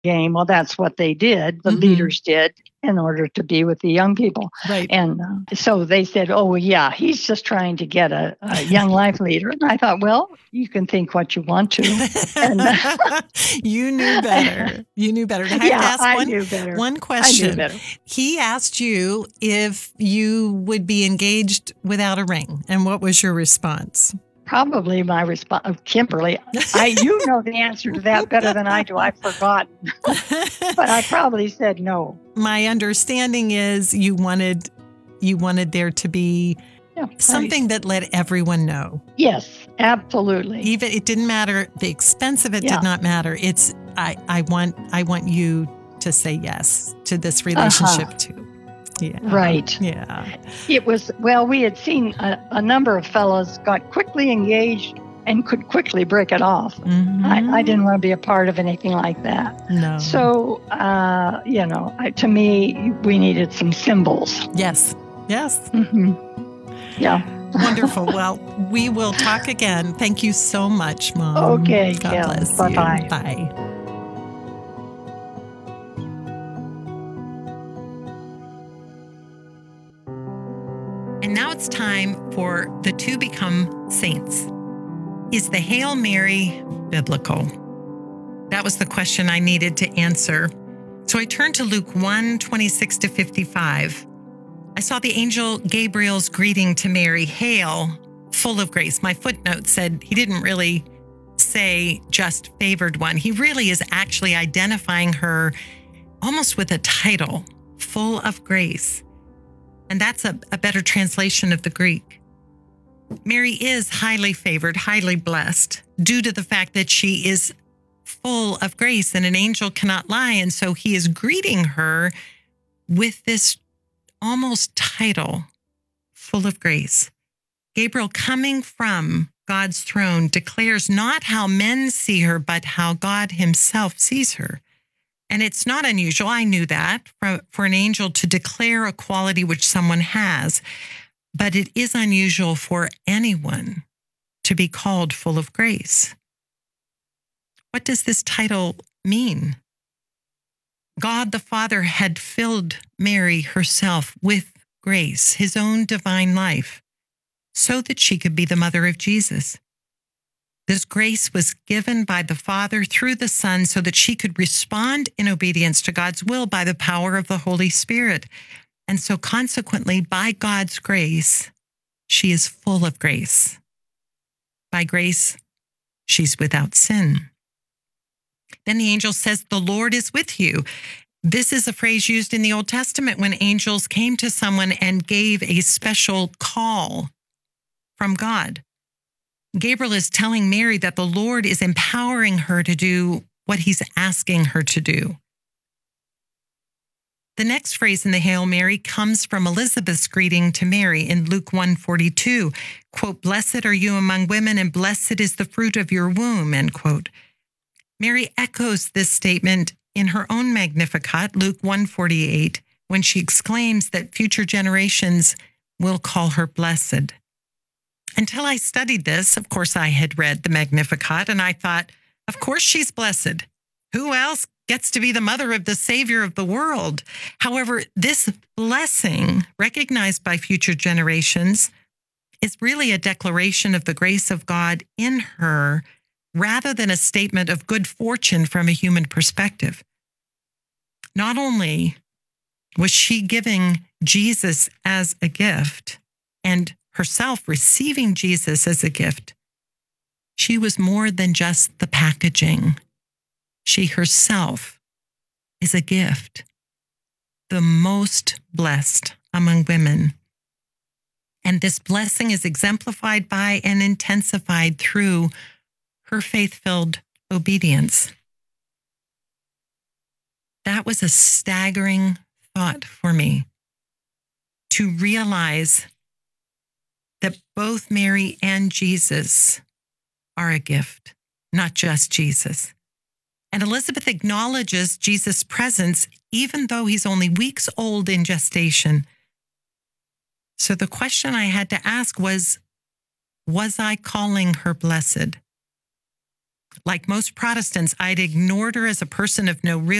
game. Well, that's what they did. The leaders did in order to be with the young people. Right. And so they said, oh, yeah, he's just trying to get a young life leader. And I thought, well, you can think what you want to. And, you knew better. You knew better. I knew better. One question. I knew better. He asked you if you would be engaged without a ring. And what was your response? Probably my response, Kimberly, you know the answer to that better than I do. I've forgotten. But I probably said no. My understanding is you wanted there to be something that let everyone know. Yes, absolutely. Even it didn't matter. The expense of it did not matter. It's I want you to say yes to this relationship too. Yeah. Right. Yeah. It was, well, we had seen a number of fellows got quickly engaged and could quickly break it off. I didn't want to be a part of anything like that. No. So, to me, we needed some symbols. Yes. Yes. Mm-hmm. Yeah. Wonderful. Well, we will talk again. Thank you so much, Mom. Okay. God bless Bye-bye. you. Bye. And now it's time for the two become saints. Is the Hail Mary biblical? That was the question I needed to answer. So I turned to Luke 1:26-55. I saw the angel Gabriel's greeting to Mary, "Hail, full of grace." My footnote said he didn't really say just favored one. He really is actually identifying her almost with a title, full of grace. And that's a better translation of the Greek. Mary is highly favored, highly blessed, due to the fact that she is full of grace and an angel cannot lie. And so he is greeting her with this almost title, full of grace. Gabriel, coming from God's throne, declares not how men see her, but how God himself sees her. And it's not unusual, I knew that, for an angel to declare a quality which someone has, but it is unusual for anyone to be called full of grace. What does this title mean? God the Father had filled Mary herself with grace, his own divine life, so that she could be the mother of Jesus. This grace was given by the Father through the Son so that she could respond in obedience to God's will by the power of the Holy Spirit. And so consequently, by God's grace, she is full of grace. By grace, she's without sin. Then the angel says, "The Lord is with you." This is a phrase used in the Old Testament when angels came to someone and gave a special call from God. Gabriel is telling Mary that the Lord is empowering her to do what he's asking her to do. The next phrase in the Hail Mary comes from Elizabeth's greeting to Mary in Luke 1:42. Quote, "Blessed are you among women, and blessed is the fruit of your womb," end quote. Mary echoes this statement in her own Magnificat, Luke 1:48, when she exclaims that future generations will call her blessed. Until I studied this, of course, I had read the Magnificat, and I thought, of course she's blessed. Who else gets to be the mother of the Savior of the world? However, this blessing, recognized by future generations, is really a declaration of the grace of God in her, rather than a statement of good fortune from a human perspective. Not only was she giving Jesus as a gift and herself receiving Jesus as a gift, she was more than just the packaging. She herself is a gift, the most blessed among women. And this blessing is exemplified by and intensified through her faith-filled obedience. That was a staggering thought for me, to realize that both Mary and Jesus are a gift, not just Jesus. And Elizabeth acknowledges Jesus' presence, even though he's only weeks old in gestation. So the question I had to ask was I calling her blessed? Like most Protestants, I'd ignored her as a person of no real